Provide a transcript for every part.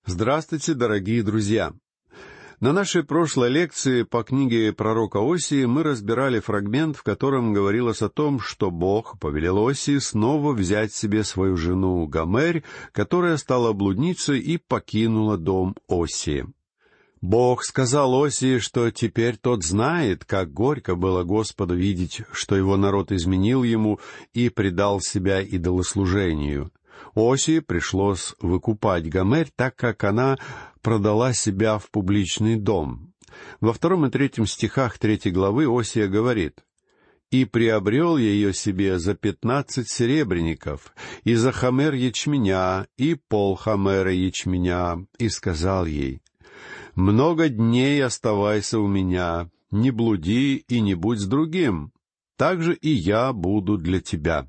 Здравствуйте, дорогие друзья! На нашей прошлой лекции по книге пророка Осии мы разбирали фрагмент, в котором говорилось о том, что Бог повелел Осии снова взять себе свою жену Гомерь, которая стала блудницей и покинула дом Осии. Бог сказал Осии, что теперь тот знает, как горько было Господу видеть, что его народ изменил ему и предал себя идолослужению. Осии пришлось выкупать Гомерь, так как она продала себя в публичный дом. Во 2 и 3 стихах 3 главы Осия говорит: «И приобрел я ее себе за 15 серебряников, и за хомер ячменя, и полхомера ячменя, и сказал ей: много дней оставайся у меня, не блуди и не будь с другим, так же и я буду для тебя».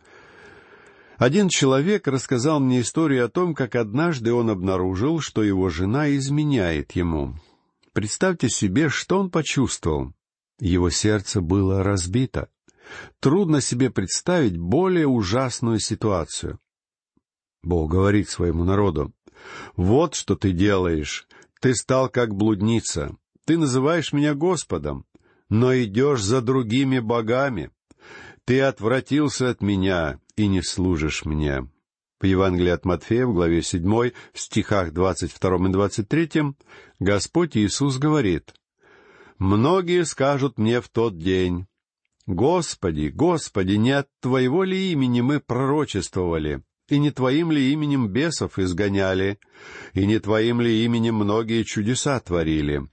Один человек рассказал мне историю о том, как однажды он обнаружил, что его жена изменяет ему. Представьте себе, что он почувствовал. Его сердце было разбито. Трудно себе представить более ужасную ситуацию. Бог говорит своему народу: «Вот что ты делаешь. Ты стал как блудница. Ты называешь меня Господом, но идешь за другими богами. Ты отвратился от меня и не служишь мне». В Евангелии от Матфея, в главе 7, в стихах 22 и 23, Господь Иисус говорит: «Многие скажут мне в тот день: Господи, Господи, не от Твоего ли имени мы пророчествовали, и не Твоим ли именем бесов изгоняли, и не Твоим ли именем многие чудеса творили?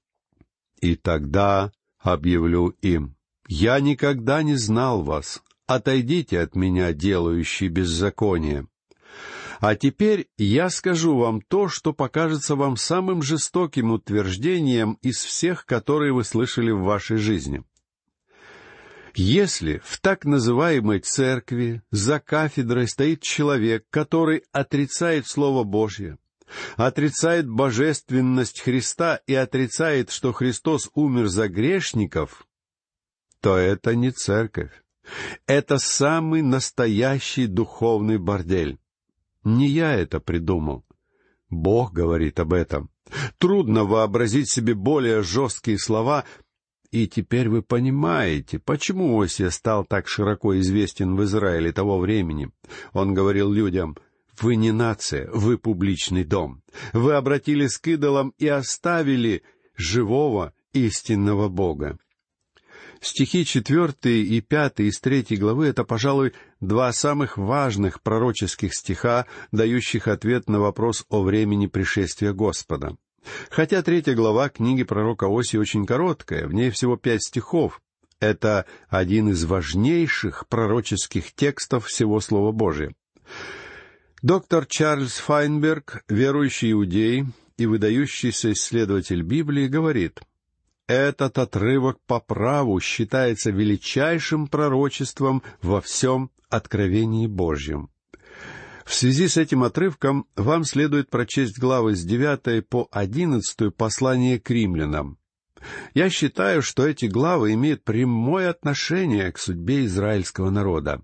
И тогда объявлю им: я никогда не знал вас, отойдите от меня, делающие беззаконие. А теперь я скажу вам то, что покажется вам самым жестоким утверждением из всех, которые вы слышали в вашей жизни. Если в так называемой церкви за кафедрой стоит человек, который отрицает Слово Божье, отрицает божественность Христа и отрицает, что Христос умер за грешников, то это не церковь. Это самый настоящий духовный бордель. Не я это придумал. Бог говорит об этом. Трудно вообразить себе более жесткие слова, и теперь вы понимаете, почему Осия стал так широко известен в Израиле того времени. Он говорил людям: «Вы не нация, вы публичный дом. Вы обратились к идолам и оставили живого истинного Бога». Стихи 4 и 5 из 3 главы — это, пожалуй, два самых важных пророческих стиха, дающих ответ на вопрос о времени пришествия Господа. Хотя 3 глава книги пророка Осии очень короткая, в ней всего 5 стихов. Это один из важнейших пророческих текстов всего Слова Божия. Доктор Чарльз Файнберг, верующий иудей и выдающийся исследователь Библии, говорит: этот отрывок по праву считается величайшим пророчеством во всем откровении Божьем. В связи с этим отрывком вам следует прочесть главы с 9 по 11 послания к римлянам. Я считаю, что эти главы имеют прямое отношение к судьбе израильского народа.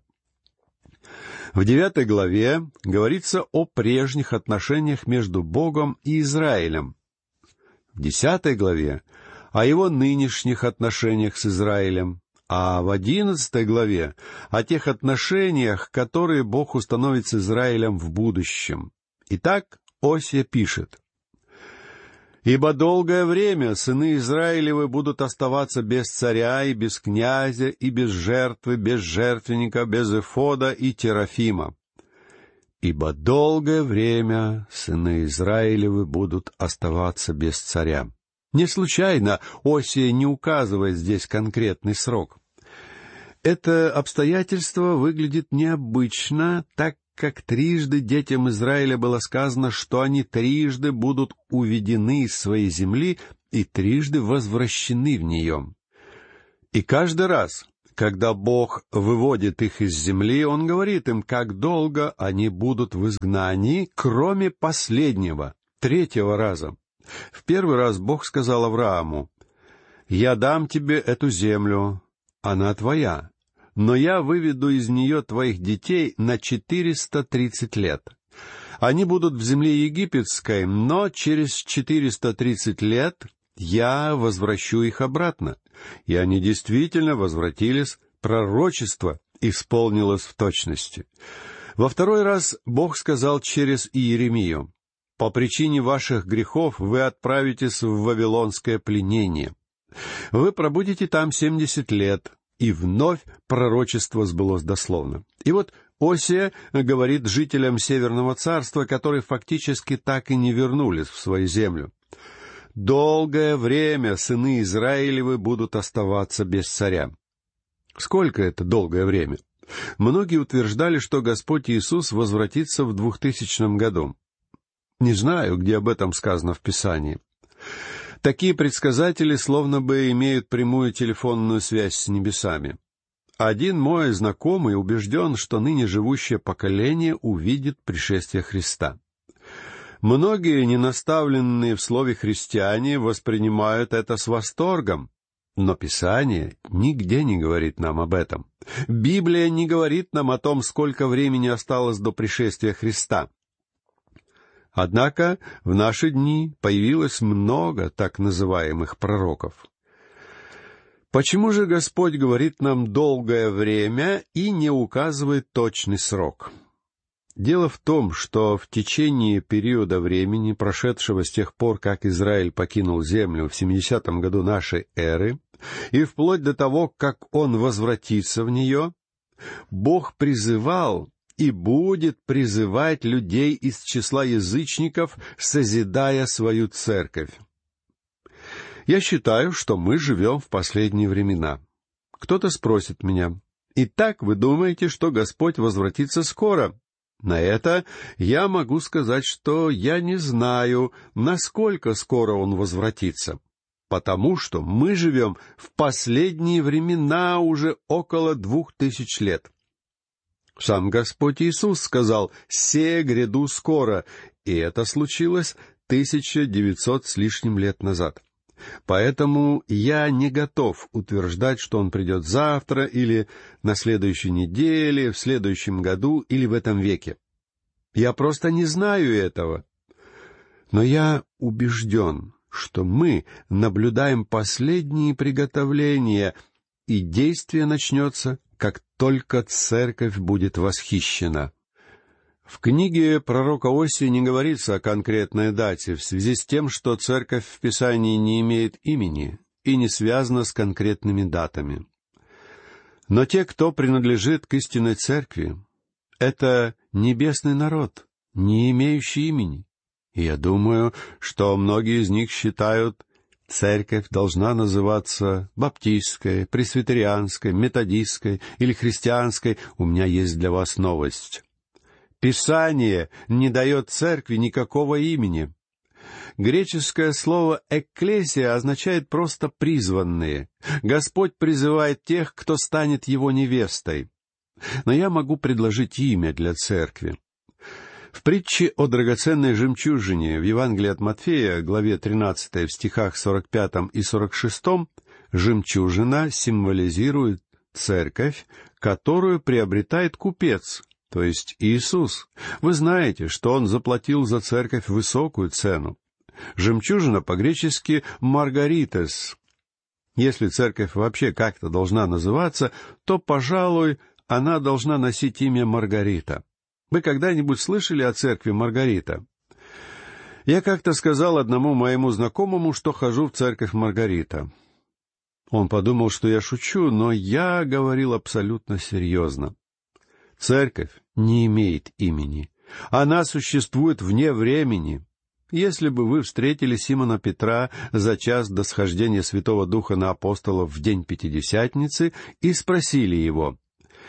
В 9 главе говорится о прежних отношениях между Богом и Израилем. В 10 главе о его нынешних отношениях с Израилем, а в 11 главе о тех отношениях, которые Бог установит с Израилем в будущем. Итак, Осия пишет: «Ибо долгое время сыны Израилевы будут оставаться без царя и без князя, и без жертвы, без жертвенника, без эфода и терафима. Ибо долгое время сыны Израилевы будут оставаться без царя». Не случайно Осия не указывает здесь конкретный срок. Это обстоятельство выглядит необычно, так как трижды детям Израиля было сказано, что они трижды будут уведены из своей земли и трижды возвращены в нее. И каждый раз, когда Бог выводит их из земли, Он говорит им, как долго они будут в изгнании, кроме последнего, 3-го раза. В первый раз Бог сказал Аврааму: «Я дам тебе эту землю, она твоя, но я выведу из нее твоих детей на 430 лет. Они будут в земле египетской, но через 430 лет я возвращу их обратно». И они действительно возвратились, пророчество исполнилось в точности. Во второй раз Бог сказал через Иеремию: «По причине ваших грехов вы отправитесь в вавилонское пленение. Вы пробудете там 70 лет». И вновь пророчество сбылось дословно. И вот Осия говорит жителям Северного царства, которые фактически так и не вернулись в свою землю: «Долгое время сыны Израилевы будут оставаться без царя». Сколько это долгое время? Многие утверждали, что Господь Иисус возвратится в 2000 году. Не знаю, где об этом сказано в Писании. Такие предсказатели словно бы имеют прямую телефонную связь с небесами. Один мой знакомый убежден, что ныне живущее поколение увидит пришествие Христа. Многие, не наставленные в слове христиане, воспринимают это с восторгом, но Писание нигде не говорит нам об этом. Библия не говорит нам о том, сколько времени осталось до пришествия Христа. Однако в наши дни появилось много так называемых пророков. Почему же Господь говорит нам «долгое время» и не указывает точный срок? Дело в том, что в течение периода времени, прошедшего с тех пор, как Израиль покинул землю в 70-м году нашей эры, и вплоть до того, как он возвратится в нее, Бог призывал и будет призывать людей из числа язычников, созидая свою церковь. Я считаю, что мы живем в последние времена. Кто-то спросит меня: «Итак, вы думаете, что Господь возвратится скоро?» На это я могу сказать, что я не знаю, насколько скоро Он возвратится, потому что мы живем в последние времена уже около 2000 лет. Сам Господь Иисус сказал: «Се гряду скоро», и это случилось 1900 с лишним лет назад. Поэтому я не готов утверждать, что Он придет завтра или на следующей неделе, в следующем году или в этом веке. Я просто не знаю этого. Но я убежден, что мы наблюдаем последние приготовления, и действие начнется, как только церковь будет восхищена. В книге пророка Осии не говорится о конкретной дате, в связи с тем, что церковь в Писании не имеет имени и не связана с конкретными датами. Но те, кто принадлежит к истинной церкви, это небесный народ, не имеющий имени. И я думаю, что многие из них считают, церковь должна называться баптистской, пресвитерианской, методистской или христианской. У меня есть для вас новость. Писание не дает церкви никакого имени. Греческое слово «экклесия» означает просто «призванные». Господь призывает тех, кто станет Его невестой. Но я могу предложить имя для церкви. В притче о драгоценной жемчужине в Евангелии от Матфея, главе 13, в стихах 45 и 46, жемчужина символизирует церковь, которую приобретает купец, то есть Иисус. Вы знаете, что Он заплатил за церковь высокую цену. Жемчужина по-гречески «маргаритес». Если церковь вообще как-то должна называться, то, пожалуй, она должна носить имя Маргарита. Вы когда-нибудь слышали о церкви Маргарита? Я как-то сказал одному моему знакомому, что хожу в церковь Маргарита. Он подумал, что я шучу, но я говорил абсолютно серьезно. Церковь не имеет имени. Она существует вне времени. Если бы вы встретили Симона Петра за час до схождения Святого Духа на апостолов в день Пятидесятницы и спросили его: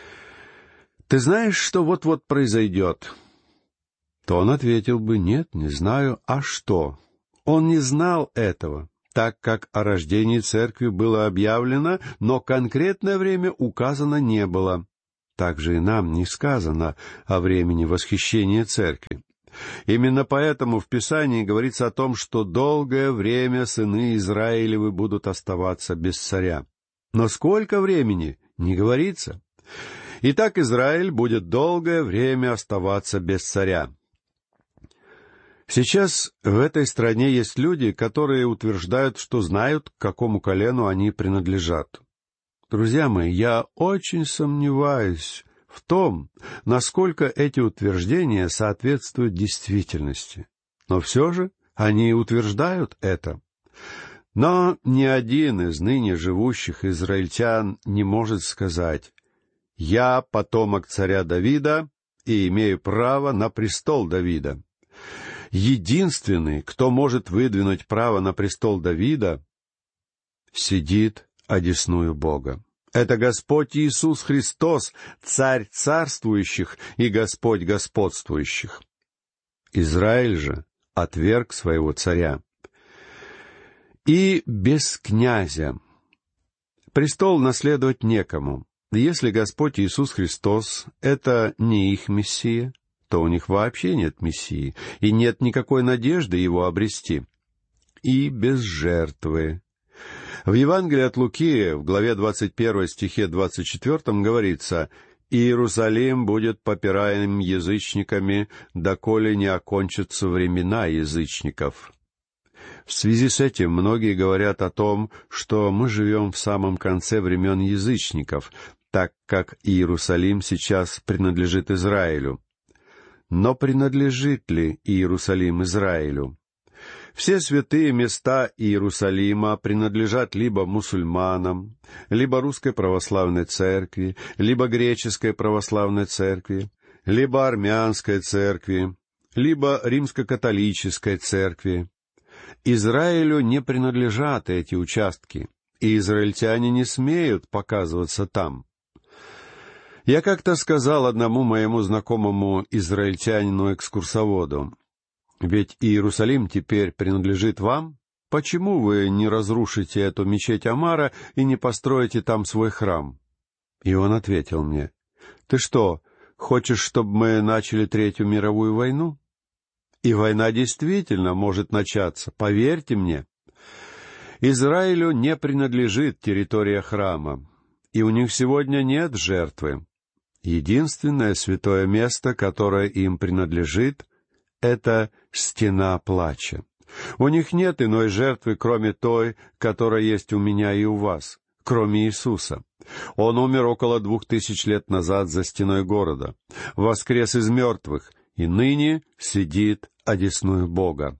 «Ты знаешь, что вот-вот произойдет?» то он ответил бы: «Нет, не знаю, а что?» Он не знал этого, так как о рождении церкви было объявлено, но конкретное время указано не было. Также и нам не сказано о времени восхищения церкви. Именно поэтому в Писании говорится о том, что долгое время сыны Израилевы будут оставаться без царя. Но сколько времени, не говорится. Итак, Израиль будет долгое время оставаться без царя. Сейчас в этой стране есть люди, которые утверждают, что знают, к какому колену они принадлежат. Друзья мои, я очень сомневаюсь в том, насколько эти утверждения соответствуют действительности. Но все же они утверждают это. Но ни один из ныне живущих израильтян не может сказать: «Я потомок царя Давида и имею право на престол Давида». Единственный, кто может выдвинуть право на престол Давида, сидит одесную Бога. Это Господь Иисус Христос, Царь царствующих и Господь господствующих. Израиль же отверг своего царя. И без князя престол наследовать некому. Если Господь Иисус Христос — это не их Мессия, то у них вообще нет Мессии, и нет никакой надежды его обрести. И без жертвы. В Евангелии от Луки, в главе 21 стихе 24 говорится: «Иерусалим будет попираем язычниками, доколе не окончатся времена язычников». В связи с этим многие говорят о том, что мы живем в самом конце времен язычников, так как Иерусалим сейчас принадлежит Израилю. Но принадлежит ли Иерусалим Израилю? Все святые места Иерусалима принадлежат либо мусульманам, либо Русской Православной Церкви, либо Греческой Православной Церкви, либо Армянской Церкви, либо Римско-католической Церкви. Израилю не принадлежат эти участки, и израильтяне не смеют показываться там. Я как-то сказал одному моему знакомому израильтянину-экскурсоводу: «Ведь Иерусалим теперь принадлежит вам. Почему вы не разрушите эту мечеть Омара и не построите там свой храм?» И он ответил мне: «Ты что, хочешь, чтобы мы начали Третью мировую войну?» И война действительно может начаться, поверьте мне. Израилю не принадлежит территория храма, и у них сегодня нет жертвы. Единственное святое место, которое им принадлежит, — это стена плача. У них нет иной жертвы, кроме той, которая есть у меня и у вас, кроме Иисуса. Он умер около 2000 лет назад за стеной города, воскрес из мертвых, и ныне сидит одесную Бога.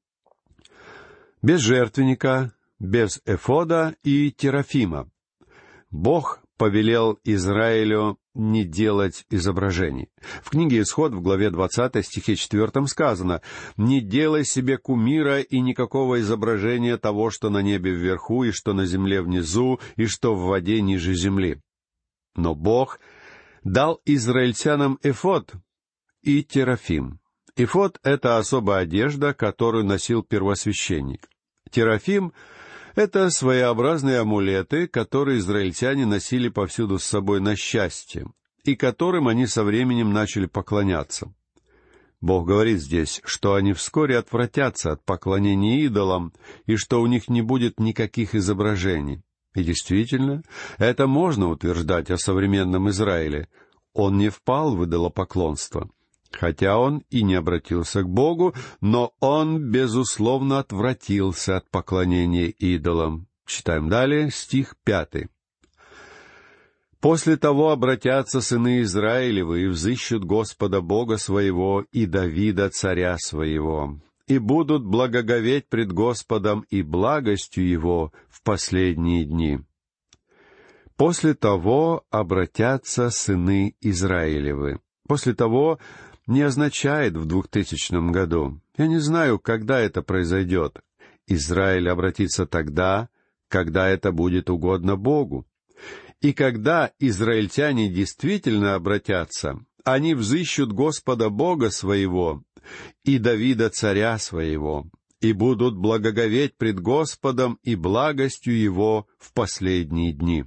Без жертвенника, без эфода и терафима. Бог повелел Израилю не делать изображений. В книге «Исход» в главе 20 стихе 4 сказано: «Не делай себе кумира и никакого изображения того, что на небе вверху, и что на земле внизу, и что в воде ниже земли». Но Бог дал израильтянам эфод и терафим. Эфод — это особая одежда, которую носил первосвященник. Терафим — это своеобразные амулеты, которые израильтяне носили повсюду с собой на счастье, и которым они со временем начали поклоняться. Бог говорит здесь, что они вскоре отвратятся от поклонения идолам, и что у них не будет никаких изображений. И действительно, это можно утверждать о современном Израиле. Он не впал в идолопоклонство. Хотя он и не обратился к Богу, но он, безусловно, отвратился от поклонения идолам. Читаем далее, стих 5. «После того обратятся сыны Израилевы и взыщут Господа Бога своего и Давида царя своего, и будут благоговеть пред Господом и благостью Его в последние дни». «После того обратятся сыны Израилевы». «После того» не означает в 2000 году. Я не знаю, когда это произойдет. Израиль обратится тогда, когда это будет угодно Богу. И когда израильтяне действительно обратятся, они взыщут Господа Бога своего и Давида царя своего, и будут благоговеть пред Господом и благостью Его в последние дни.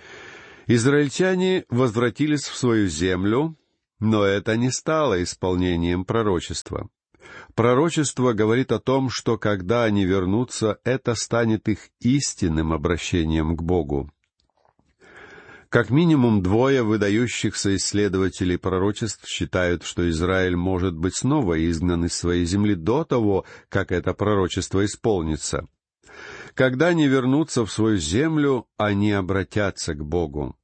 Израильтяне возвратились в свою землю, но это не стало исполнением пророчества. Пророчество говорит о том, что когда они вернутся, это станет их истинным обращением к Богу. Как минимум двое выдающихся исследователей пророчеств считают, что Израиль может быть снова изгнан из своей земли до того, как это пророчество исполнится. Когда они вернутся в свою землю, они обратятся к Богу.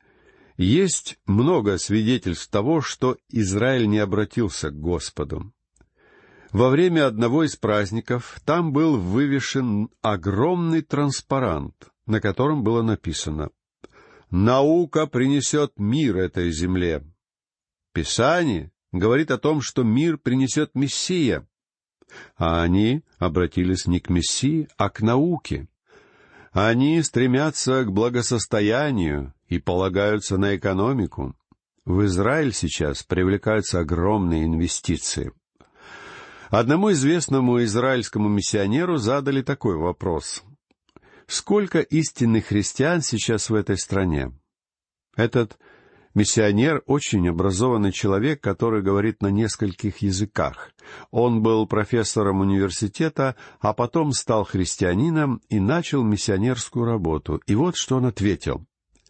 Есть много свидетельств того, что Израиль не обратился к Господу. Во время одного из праздников там был вывешен огромный транспарант, на котором было написано: «Наука принесет мир этой земле». Писание говорит о том, что мир принесет Мессия. А они обратились не к Мессии, а к науке. Они стремятся к благосостоянию и полагаются на экономику. В Израиль сейчас привлекаются огромные инвестиции. Одному известному израильскому миссионеру задали такой вопрос: сколько истинных христиан сейчас в этой стране? Этот миссионер очень образованный человек, который говорит на нескольких языках. Он был профессором университета, а потом стал христианином и начал миссионерскую работу. И вот что он ответил: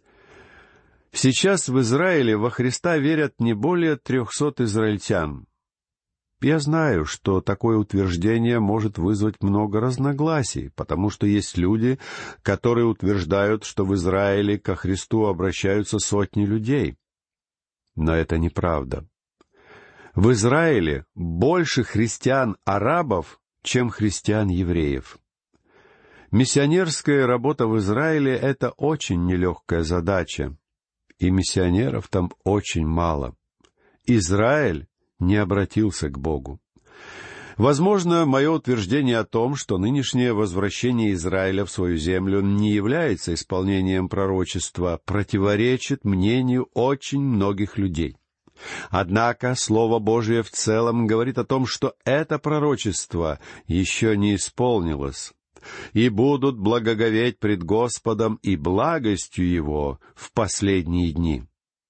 «Сейчас в Израиле во Христа верят не более 300 израильтян. Я знаю, что такое утверждение может вызвать много разногласий, потому что есть люди, которые утверждают, что в Израиле ко Христу обращаются сотни людей. Но это неправда. В Израиле больше христиан-арабов, чем христиан-евреев. Миссионерская работа в Израиле — это очень нелегкая задача, и миссионеров там очень мало. Израиль не обратился к Богу. Возможно, мое утверждение о том, что нынешнее возвращение Израиля в свою землю не является исполнением пророчества, противоречит мнению очень многих людей. Однако Слово Божие в целом говорит о том, что это пророчество еще не исполнилось, и будут благоговеть пред Господом и благостью Его в последние дни.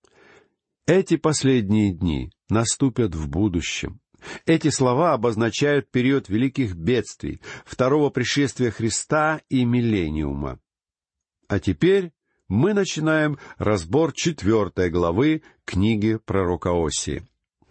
Эти последние дни наступят в будущем. Эти слова обозначают период великих бедствий, второго пришествия Христа и миллениума. А теперь мы начинаем разбор 4 главы книги пророка Осии.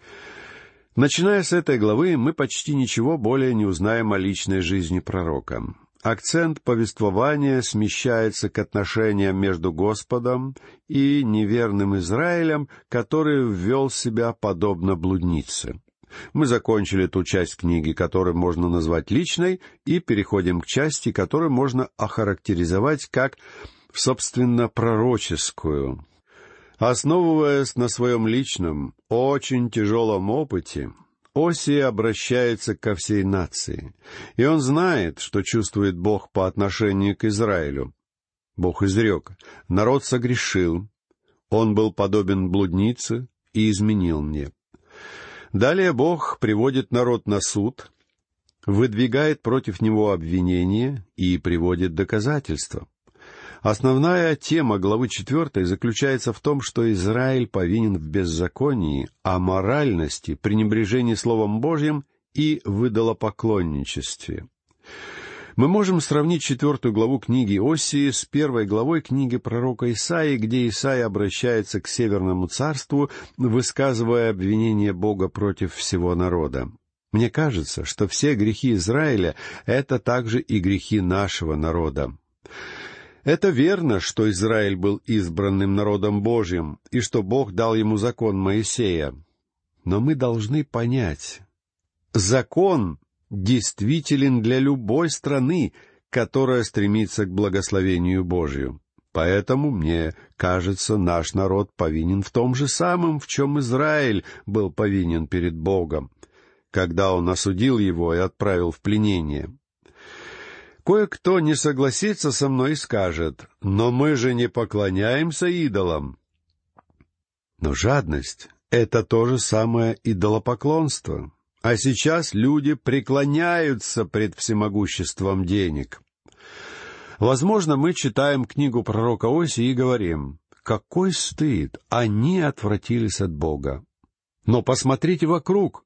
Начиная с этой главы, мы почти ничего более не узнаем о личной жизни пророка. Акцент повествования смещается к отношениям между Господом и неверным Израилем, который ввел себя подобно блуднице. Мы закончили ту часть книги, которую можно назвать личной, и переходим к части, которую можно охарактеризовать как, собственно, пророческую. Основываясь на своем личном, очень тяжелом опыте, Осия обращается ко всей нации, и он знает, что чувствует Бог по отношению к Израилю. Бог изрек: «Народ согрешил, он был подобен блуднице и изменил мне». Далее Бог приводит народ на суд, выдвигает против него обвинения и приводит доказательства. Основная тема главы 4 заключается в том, что Израиль повинен в беззаконии, аморальности, пренебрежении Словом Божьим и в идолопоклонничестве. Мы можем сравнить 4 главу книги Осии с 1 главой книги пророка Исаии, где Исаия обращается к Северному царству, высказывая обвинение Бога против всего народа. Мне кажется, что все грехи Израиля — это также и грехи нашего народа. Это верно, что Израиль был избранным народом Божьим, и что Бог дал ему закон Моисея. Но мы должны понять, закон действителен для любой страны, которая стремится к благословению Божию. Поэтому, мне кажется, наш народ повинен в том же самом, в чем Израиль был повинен перед Богом, когда Он осудил его и отправил в пленение. Кое-кто не согласится со мной и скажет: «Но мы же не поклоняемся идолам». Но жадность — это то же самое идолопоклонство. А сейчас люди преклоняются пред всемогуществом денег. Возможно, мы читаем книгу пророка Осии и говорим: «Какой стыд! Они отвратились от Бога». Но посмотрите вокруг.